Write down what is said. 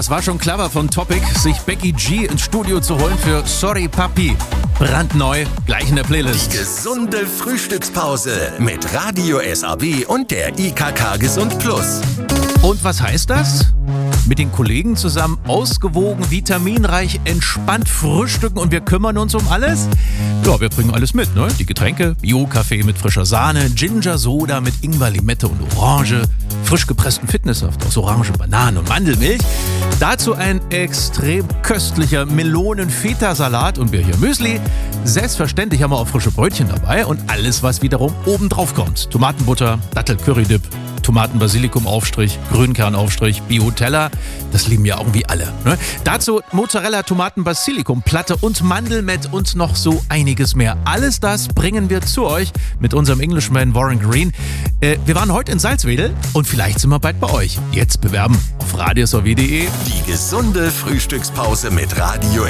Es war schon clever von Topic, sich Becky G ins Studio zu holen für Sorry Papi. Brandneu, gleich in der Playlist. Die gesunde Frühstückspause mit Radio SAW und der IKK Gesund Plus. Und was heißt das? Mit den Kollegen zusammen ausgewogen, vitaminreich, entspannt frühstücken und wir kümmern uns um alles? Ja, wir bringen alles mit, ne? Die Getränke, Bio-Kaffee mit frischer Sahne, Ginger-Soda mit Ingwer, Limette und Orange, frisch gepressten Fitnesssaft aus Orangen, Bananen und Mandelmilch. Dazu ein extrem köstlicher Melonen-Feta-Salat und wir hier Müsli. Selbstverständlich haben wir auch frische Brötchen dabei und alles, was wiederum oben drauf kommt. Tomatenbutter, Dattel-Curry-Dip, Tomaten-Basilikum-Aufstrich, Grünkern-Aufstrich, Bio-Teller. Das lieben ja irgendwie alle. Ne? Dazu Mozzarella, Tomaten-Basilikum, Platte und Mandelmett und noch so einiges mehr. Alles das bringen wir zu euch mit unserem Englishman Warren Green. Wir waren heute in Salzwedel und vielleicht sind wir bald bei euch. Jetzt bewerben auf radiosw.de. Die gesunde Frühstückspause mit Radio